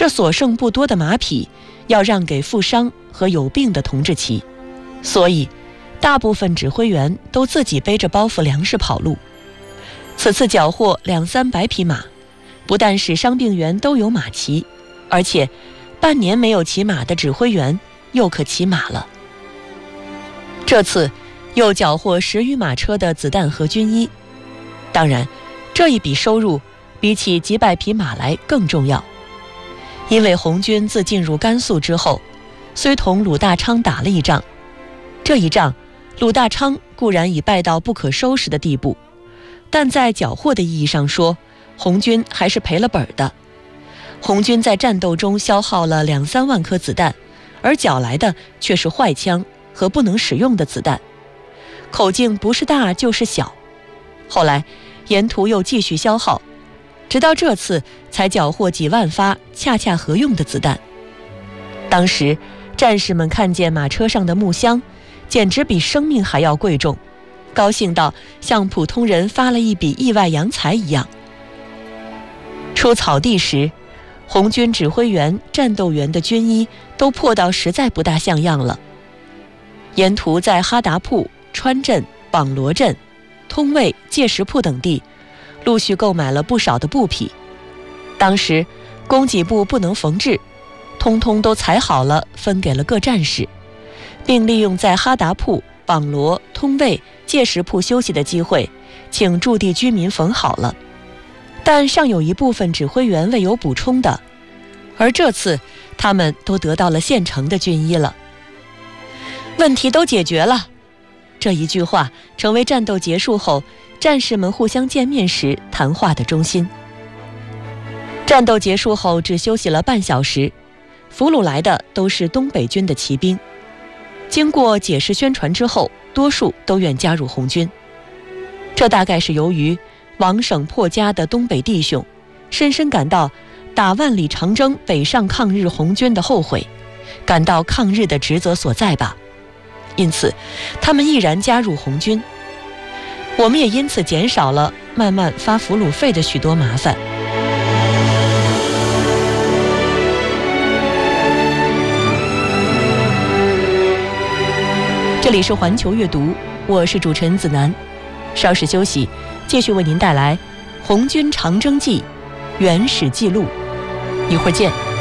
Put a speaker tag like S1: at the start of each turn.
S1: 这所剩不多的马匹要让给负伤和有病的同志骑，所以大部分指挥员都自己背着包袱粮食跑路。此次缴获200-300匹马，不但使伤病员都有马骑，而且半年没有骑马的指挥员又可骑马了。这次又缴获10余马车的子弹和军衣，当然这一笔收入比起几百匹马来更重要，因为红军自进入甘肃之后，虽同鲁大昌打了一仗，这一仗鲁大昌固然已败到不可收拾的地步，但在缴获的意义上说，红军还是赔了本的。红军在战斗中消耗了2-3万颗子弹，而缴来的却是坏枪和不能使用的子弹，口径不是大就是小。后来沿途又继续消耗，直到这次才缴获几万发恰恰合用的子弹。当时战士们看见马车上的木箱，简直比生命还要贵重，高兴到像普通人发了一笔意外洋财一样。出草地时，红军指挥员、战斗员的军衣都破到实在不大像样了。沿途在哈达铺、川镇、榜罗镇、通卫、界石铺等地陆续购买了不少的布匹，当时供给部不能缝制，通通都裁好了分给了各战士，并利用在哈达铺、榜罗、通卫、界石铺休息的机会，请驻地居民缝好了。但尚有一部分指挥员未有补充的，而这次他们都得到了现成的军衣了。问题都解决了，这一句话成为战斗结束后战士们互相见面时谈话的中心。战斗结束后只休息了半小时，俘虏来的都是东北军的骑兵，经过解释宣传之后，多数都愿加入红军。这大概是由于亡省破家的东北弟兄深深感到打万里长征北上抗日红军的后悔，感到抗日的职责所在吧，因此他们毅然加入红军。我们也因此减少了慢慢发俘虏费的许多麻烦。这里是环球阅读，我是主持人子楠，稍事休息，继续为您带来红军长征记原始记录，一会儿见。